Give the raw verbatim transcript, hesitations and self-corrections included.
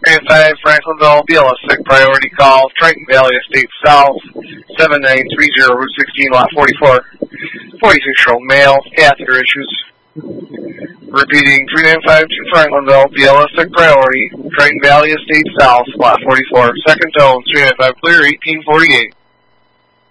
three nine five Franklinville, B L S six priority call, Triton Valley Estate South, seven nine three zero, Route sixteen, Lot forty-four. forty-six-year-old male, catheter issues. Repeating, three nine five to Franklinville, B L S six priority, Triton Valley Estate South, Lot forty-four. Second tone, three nine five clear, eighteen forty-eight.